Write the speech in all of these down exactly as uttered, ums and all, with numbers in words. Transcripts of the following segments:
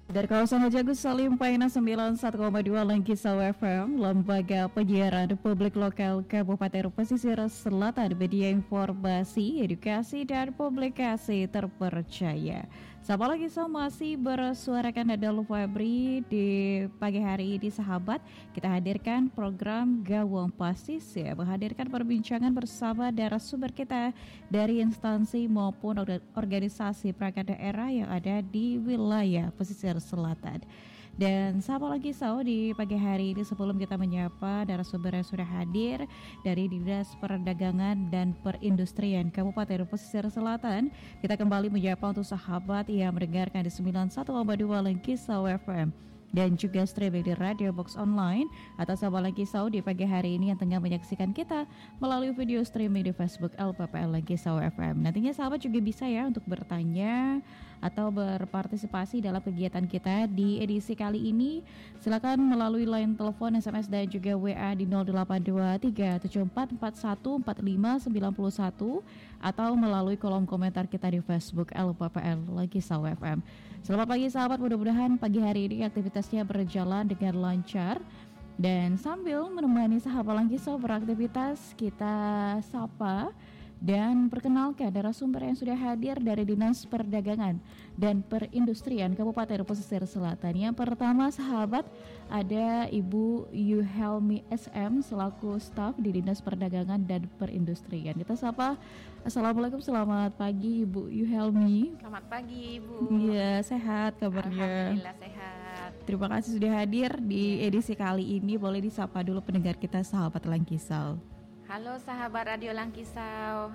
Dari kawasan Hajagus Salim Paina sembilan puluh satu koma dua Langkisau F M, Lembaga Penyiaran Publik Lokal Kabupaten Pesisir Selatan, media informasi, edukasi, dan publikasi terpercaya. Sapa lagi sama masih bersuarakan Nadal Febri di pagi hari ini, sahabat. Kita hadirkan program Gawang Pesisir, menghadirkan perbincangan bersama narasumber kita dari instansi maupun organisasi perangkat daerah yang ada di wilayah pesisir selatan. Dan sapa lagi Sau di pagi hari ini, sebelum kita menyapa narasumber yang sudah hadir dari Dinas Perdagangan dan Perindustrian Kabupaten Pesisir Selatan, kita kembali menyapa untuk sahabat yang mendengarkan di sembilan puluh satu koma dua Langkisau F M dan juga streaming di Radio Box Online atau sahabat Langkisau di pagi hari ini yang tengah menyaksikan kita melalui video streaming di Facebook L P P L Langkisau F M. Nantinya sahabat juga bisa ya untuk bertanya atau berpartisipasi dalam kegiatan kita di edisi kali ini. Silakan melalui line telepon, S M S dan juga W A di nol delapan dua tiga tujuh empat empat satu empat lima sembilan satu atau melalui kolom komentar kita di Facebook L P P L Langkisau F M. Selamat pagi sahabat, mudah-mudahan pagi hari ini aktivitasnya berjalan dengan lancar. Dan sambil menemani sahabat Langkisau beraktivitas, kita sapa dan perkenalkan narasumber yang sudah hadir dari Dinas Perdagangan dan Perindustrian Kabupaten Pesisir Selatan. Yang pertama sahabat, ada Ibu Yuhelmi S M selaku staf di Dinas Perdagangan dan Perindustrian. Kita sapa. Assalamualaikum, selamat pagi Ibu Yuhelmi. Selamat pagi Ibu. Iya, sehat kabarnya? Alhamdulillah sehat. Terima kasih sudah hadir di edisi kali ini. Boleh disapa dulu pendengar kita sahabat Langkisau. Halo sahabat Radio Langkisau.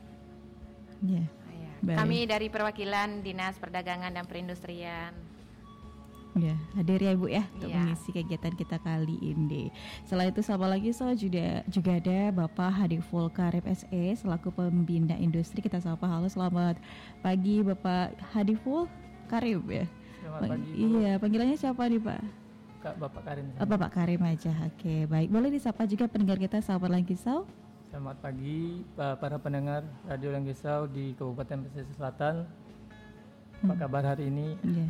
Ya. Yeah. Kami dari perwakilan Dinas Perdagangan dan Perindustrian. Ya, hadir ya Ibu ya untuk yeah. mengisi kegiatan kita kali ini. Selain itu sama lagi so juga juga ada Bapak Hadiful Karim S E selaku pembina industri. Kita sapa. Halo, selamat pagi Bapak Hadiful Karim ya. Selamat pagi. Iya, panggilannya siapa nih Pak? Kak, Bapak Karim. Oh, Bapak Karim aja. Oke, baik. Boleh disapa juga pendengar kita sahabat Langkisau. Selamat pagi para pendengar Radio Langkisau di Kabupaten Pesisir Selatan. Apa hmm. kabar hari ini? Iya.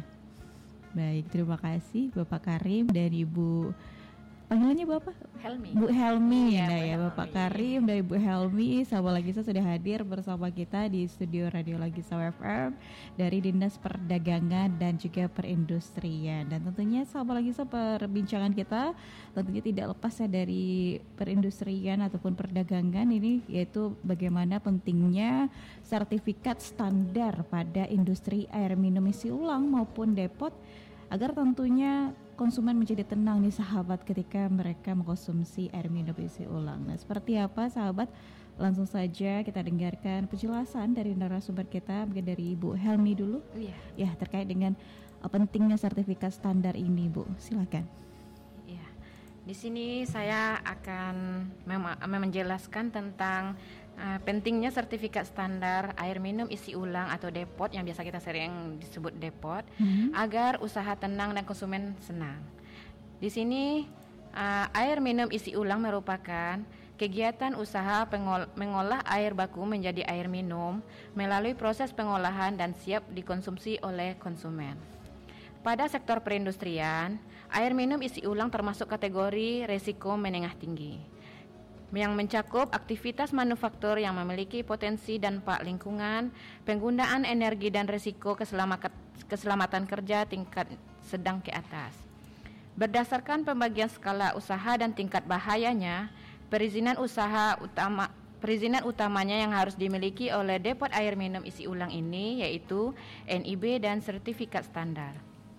Baik, terima kasih Bapak Karim dan Ibu, panggilannya Bapak? Helmi. Bu Helmi. Ya, nah Bu ya Helmi. Bapak Karim dan Ibu Helmi, sahabat Langkisau sudah hadir bersama kita di studio Radio Langkisau F M dari Dinas Perdagangan dan juga Perindustrian. Dan tentunya sahabat Langkisau, perbincangan kita tentunya tidak lepas ya dari perindustrian ataupun perdagangan ini, yaitu bagaimana pentingnya sertifikat standar pada industri air minum isi ulang maupun depot, agar tentunya konsumen menjadi tenang nih sahabat ketika mereka mengkonsumsi air minum isi ulang. Nah, seperti apa sahabat? Langsung saja kita dengarkan penjelasan dari narasumber kita, mungkin dari Ibu Helmi dulu. Iya. Ya, terkait dengan uh, pentingnya sertifikat standar ini, Bu. Silakan. Iya. Di sini saya akan mem- menjelaskan tentang Uh, pentingnya sertifikat standar air minum isi ulang atau depot yang biasa kita sering disebut depot, hmm. agar usaha tenang dan konsumen senang. Di sini uh, air minum isi ulang merupakan kegiatan usaha pengol- mengolah air baku menjadi air minum melalui proses pengolahan dan siap dikonsumsi oleh konsumen. Pada sektor perindustrian, air minum isi ulang termasuk kategori resiko menengah tinggi, yang mencakup aktivitas manufaktur yang memiliki potensi dampak lingkungan, penggunaan energi dan risiko keselamatan, keselamatan kerja tingkat sedang ke atas. Berdasarkan pembagian skala usaha dan tingkat bahayanya, perizinan usaha utama perizinan utamanya yang harus dimiliki oleh depot air minum isi ulang ini yaitu N I B dan sertifikat standar.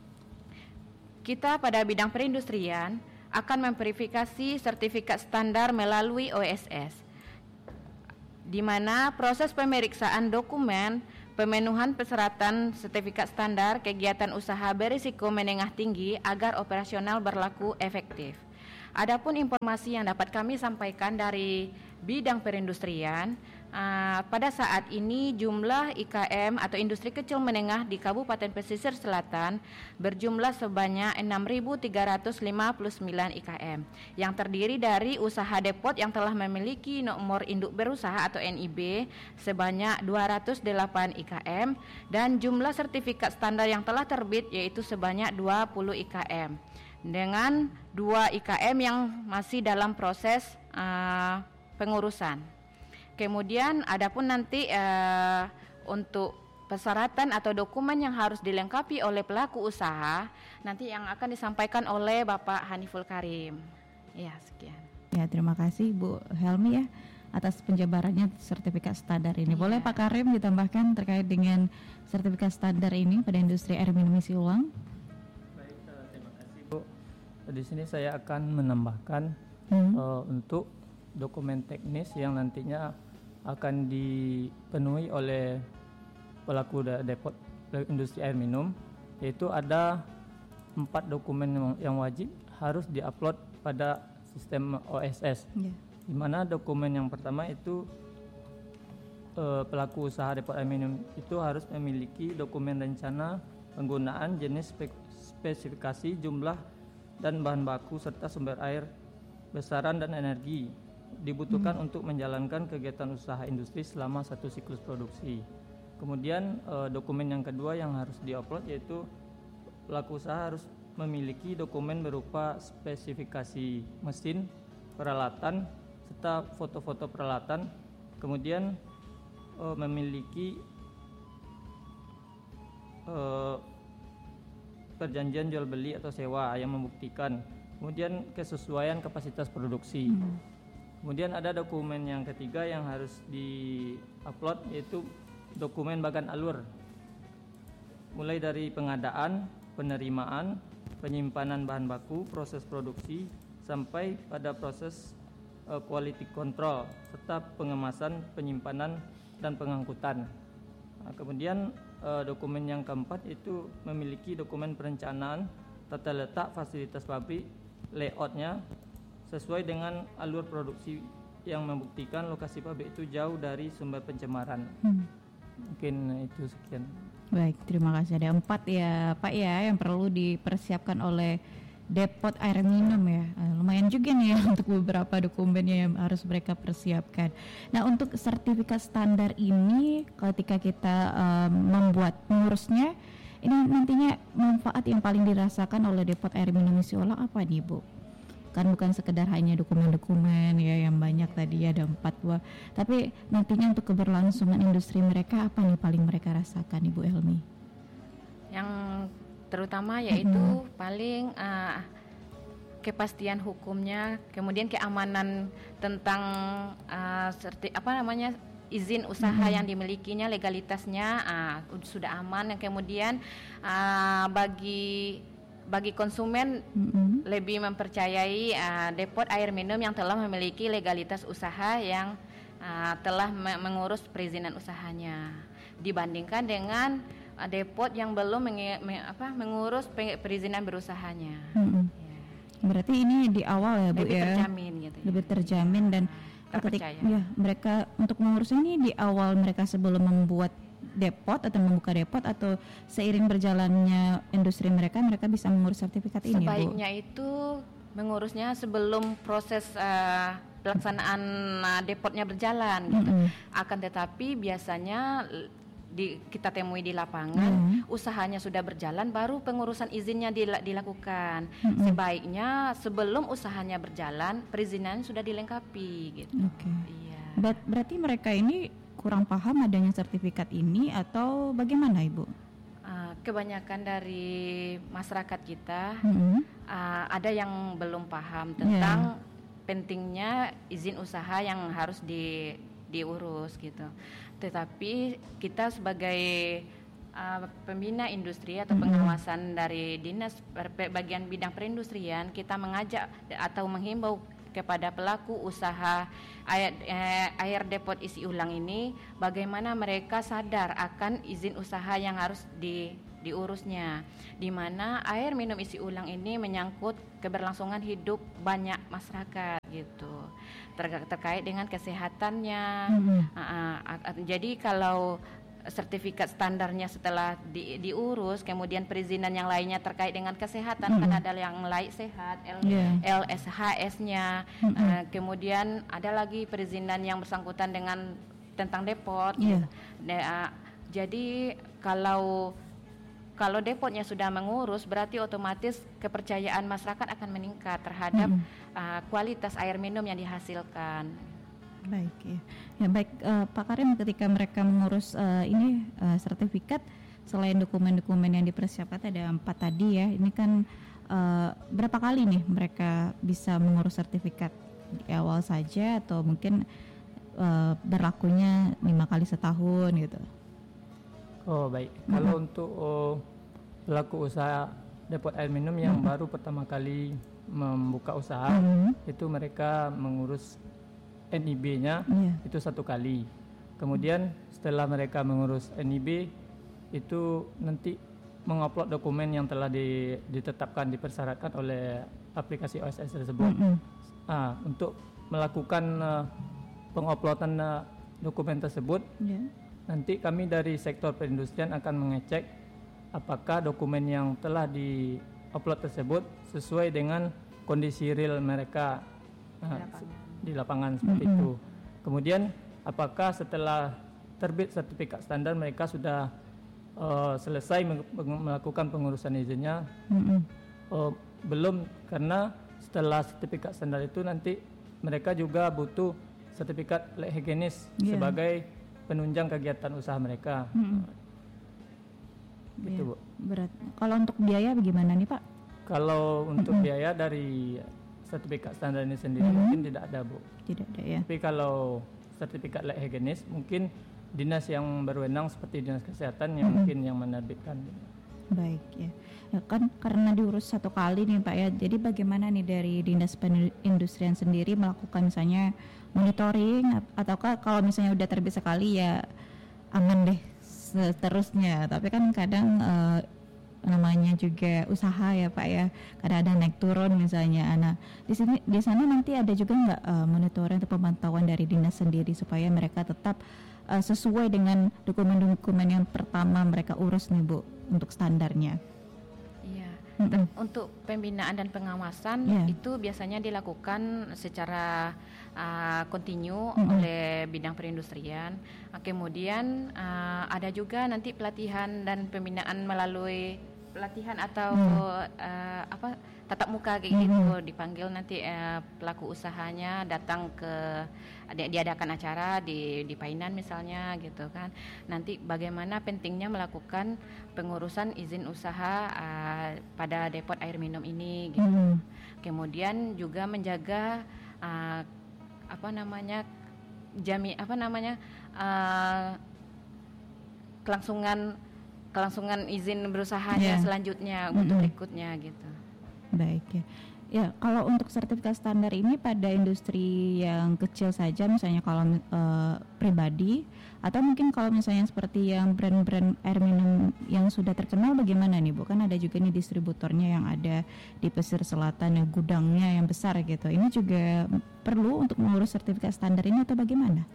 Kita pada bidang perindustrian akan memverifikasi sertifikat standar melalui O S S, di mana proses pemeriksaan dokumen pemenuhan persyaratan sertifikat standar kegiatan usaha berisiko menengah tinggi agar operasional berlaku efektif. Adapun informasi yang dapat kami sampaikan dari bidang perindustrian, Uh, pada saat ini jumlah I K M atau industri kecil menengah di Kabupaten Pesisir Selatan berjumlah sebanyak enam ribu tiga ratus lima puluh sembilan I K M yang terdiri dari usaha depot yang telah memiliki nomor induk berusaha atau N I B sebanyak dua ratus delapan I K M dan jumlah sertifikat standar yang telah terbit yaitu sebanyak dua puluh I K M dengan dua I K M yang masih dalam proses uh, pengurusan. Kemudian adapun nanti uh, untuk persyaratan atau dokumen yang harus dilengkapi oleh pelaku usaha nanti yang akan disampaikan oleh Bapak Haniful Karim. Ya, sekian. Ya, terima kasih Bu Helmi ya atas penjabarannya sertifikat standar ini. Boleh ya. Pak Karim ditambahkan terkait dengan sertifikat standar ini pada industri air minum isi ulang? Baik, terima kasih Bu. Di sini saya akan menambahkan hmm. uh, untuk dokumen teknis yang nantinya akan dipenuhi oleh pelaku depot industri air minum, yaitu ada empat dokumen yang wajib harus diupload pada sistem O S S. Yeah. Di mana dokumen yang pertama itu eh, pelaku usaha depot air minum itu harus memiliki dokumen rencana penggunaan, jenis spesifikasi, jumlah dan bahan baku serta sumber air, besaran dan energi dibutuhkan hmm. untuk menjalankan kegiatan usaha industri selama satu siklus produksi. Kemudian eh, dokumen yang kedua yang harus diupload yaitu pelaku usaha harus memiliki dokumen berupa spesifikasi mesin, peralatan serta foto-foto peralatan. Kemudian eh, memiliki eh, perjanjian jual beli atau sewa yang membuktikan. Kemudian kesesuaian kapasitas produksi. Hmm. Kemudian ada dokumen yang ketiga yang harus di-upload yaitu dokumen bagan alur. Mulai dari pengadaan, penerimaan, penyimpanan bahan baku, proses produksi sampai pada proses uh, quality control serta pengemasan, penyimpanan dan pengangkutan. Nah, kemudian uh, dokumen yang keempat itu memiliki dokumen perencanaan tata letak fasilitas pabrik, layoutnya sesuai dengan alur produksi yang membuktikan lokasi pabrik itu jauh dari sumber pencemaran. Hmm. Mungkin itu sekian. Baik, terima kasih. Ada empat ya Pak ya yang perlu dipersiapkan oleh depot air minum ya. Uh, lumayan juga nih ya untuk beberapa dokumennya yang harus mereka persiapkan. Nah, untuk sertifikat standar ini ketika kita uh, membuat mengurusnya, ini nantinya manfaat yang paling dirasakan oleh depot air minum isi ulang apa nih Bu? Kan bukan sekedar hanya dokumen-dokumen ya yang banyak tadi ada empat buah, tapi nantinya untuk keberlangsungan industri mereka apa nih paling mereka rasakan Ibu Helmi? Yang terutama yaitu mm-hmm. paling uh, kepastian hukumnya, kemudian keamanan tentang uh, serti, apa namanya izin usaha mm-hmm. yang dimilikinya, legalitasnya uh, sudah aman, dan kemudian uh, bagi bagi konsumen mm-hmm. lebih mempercayai uh, depot air minum yang telah memiliki legalitas usaha yang uh, telah me- mengurus perizinan usahanya dibandingkan dengan uh, depot yang belum menge- me- apa, mengurus pe- perizinan berusahanya. Mm-hmm. Ya. Berarti ini di awal ya Bu lebih ya? terjamin gitu. Lebih terjamin dan ketika ya mereka untuk mengurus ini di awal mereka sebelum membuat depot atau membuka depot atau seiring berjalannya industri mereka mereka bisa mengurus sertifikat ini. Sebaiknya Bu? itu mengurusnya sebelum proses uh, pelaksanaan uh, depotnya berjalan gitu. Mm-hmm. Akan tetapi biasanya di, kita temui di lapangan mm-hmm. usahanya sudah berjalan baru pengurusan izinnya dil- dilakukan. Mm-hmm. Sebaiknya sebelum usahanya berjalan perizinan sudah dilengkapi gitu. Okay. Iya. Ber- berarti mereka ini kurang paham adanya sertifikat ini atau bagaimana Ibu? Uh, kebanyakan dari masyarakat kita mm-hmm. uh, ada yang belum paham tentang yeah. pentingnya izin usaha yang harus di, diurus gitu. Tetapi kita sebagai uh, pembina industri atau mm-hmm. pengawasan dari dinas bagian bidang perindustrian, kita mengajak atau menghimbau kepada pelaku usaha air, eh, air depot isi ulang ini bagaimana mereka sadar akan izin usaha yang harus di, diurusnya, di mana air minum isi ulang ini menyangkut keberlangsungan hidup banyak masyarakat gitu, Ter- terkait dengan kesehatannya. Mm-hmm. Uh, uh, jadi kalau sertifikat standarnya setelah di, diurus, kemudian perizinan yang lainnya terkait dengan kesehatan, mm-hmm. kan ada yang layak sehat, L, yeah. L S H S-nya, mm-hmm. uh, kemudian ada lagi perizinan yang bersangkutan dengan tentang depot. Yeah. De, uh, jadi kalau kalau depotnya sudah mengurus, berarti otomatis kepercayaan masyarakat akan meningkat terhadap mm-hmm. uh, kualitas air minum yang dihasilkan. Baik ya, ya baik uh, Pak Karim, ketika mereka mengurus uh, ini uh, sertifikat, selain dokumen-dokumen yang dipersiapkan ada empat tadi ya, ini kan uh, berapa kali nih mereka bisa mengurus sertifikat, di awal saja atau mungkin uh, berlakunya lima kali setahun gitu? Oh baik, mm-hmm. kalau untuk oh, pelaku usaha depot air minum yang mm-hmm. baru pertama kali membuka usaha, mm-hmm. itu mereka mengurus N I B-nya yeah. itu satu kali. Kemudian setelah mereka mengurus N I B, itu nanti mengupload dokumen yang telah di, ditetapkan, dipersyaratkan oleh aplikasi O S S tersebut. Mm-hmm. Ah, untuk melakukan uh, penguploadan uh, dokumen tersebut, yeah. nanti kami dari sektor perindustrian akan mengecek apakah dokumen yang telah di-upload tersebut sesuai dengan kondisi real mereka uh, di lapangan seperti mm-hmm. itu. Kemudian apakah setelah terbit sertifikat standar mereka sudah uh, selesai meng- melakukan pengurusan izinnya? Mm-hmm. Uh, belum, karena setelah sertifikat standar itu nanti mereka juga butuh sertifikat lab higienis yeah. sebagai penunjang kegiatan usaha mereka. Mm-hmm. Gitu, Bu. Berat. Kalau untuk biaya bagaimana nih, Pak? Kalau untuk mm-hmm. biaya dari sertifikat standar ini sendiri mm-hmm. mungkin tidak ada, Bu. Tidak ada ya. Tapi kalau sertifikat lab higienis mungkin dinas yang berwenang seperti dinas kesehatan yang mm-hmm. mungkin yang menerbitkan. Baik ya. Ya kan karena diurus satu kali nih Pak ya. Jadi bagaimana nih dari dinas perindustrian sendiri melakukan misalnya monitoring, ataukah kalau misalnya udah terbit sekali ya aman deh seterusnya. Tapi kan kadang uh, namanya juga usaha ya Pak ya, kadang ada naik turun misalnya. Nah di sini di sana nanti ada juga nggak uh, monitoring atau pemantauan dari dinas sendiri supaya mereka tetap uh, sesuai dengan dokumen-dokumen yang pertama mereka urus nih Bu untuk standarnya? Iya. Mm-hmm. Untuk pembinaan dan pengawasan yeah. itu biasanya dilakukan secara uh, kontinu mm-hmm. oleh bidang perindustrian. Kemudian uh, ada juga nanti pelatihan dan pembinaan melalui pelatihan atau hmm. uh, apa tatap muka kayak gitu, hmm. dipanggil nanti uh, pelaku usahanya datang ke di, diadakan acara di di Painan misalnya gitu kan. Nanti bagaimana pentingnya melakukan pengurusan izin usaha uh, pada depot air minum ini gitu. Hmm. Kemudian juga menjaga uh, apa namanya jami apa namanya uh, kelangsungan kelangsungan izin berusahanya yeah. selanjutnya mm-hmm. untuk berikutnya gitu. Baik ya. Ya, kalau untuk sertifikat standar ini pada industri yang kecil saja, misalnya kalau uh, pribadi, atau mungkin kalau misalnya seperti yang brand-brand air minum yang sudah terkenal, bagaimana nih Bu? Kan ada juga nih distributornya yang ada di pesisir selatan, yang gudangnya yang besar gitu. Ini juga perlu untuk mengurus sertifikat standar ini atau bagaimana?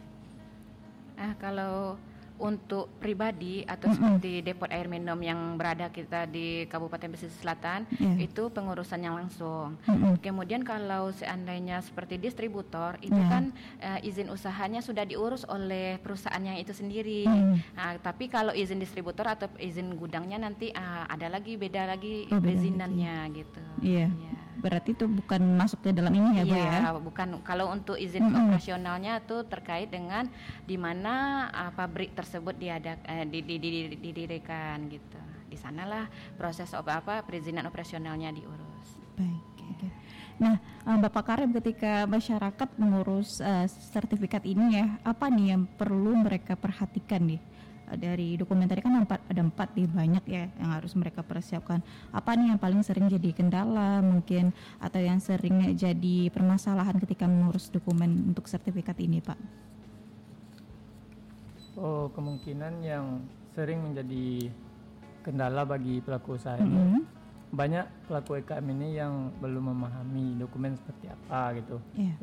Ah, kalau untuk pribadi atau mm-hmm. seperti depot air minum yang berada kita di Kabupaten Pesisir Selatan, yeah. itu pengurusannya langsung. Mm-hmm. Kemudian kalau seandainya seperti distributor, itu yeah. kan uh, izin usahanya sudah diurus oleh perusahaannya itu sendiri. Mm-hmm. Nah, tapi kalau izin distributor atau izin gudangnya nanti uh, ada lagi beda lagi oh, perizinannya gitu. Iya. Yeah. Yeah. Berarti itu bukan masuk ke dalam ini ya Bu ya? Iya, bukan. Kalau untuk izin mm-hmm. operasionalnya itu terkait dengan di mana uh, pabrik tersebut diadak, uh, didirikan gitu. Di sanalah proses apa apa perizinan operasionalnya diurus. Baik. Okay. Nah, uh, Bapak Karim, ketika masyarakat mengurus uh, sertifikat ini ya, apa nih yang perlu mereka perhatikan nih? Dari dokumen tadi kan empat, ada empat nih, banyak ya yang harus mereka persiapkan. Apa nih yang paling sering jadi kendala mungkin atau yang sering jadi permasalahan ketika mengurus dokumen untuk sertifikat ini Pak? Oh, kemungkinan yang sering menjadi kendala bagi pelaku usaha ini. Mm-hmm. Banyak pelaku U M K M ini yang belum memahami dokumen seperti apa gitu. Yeah.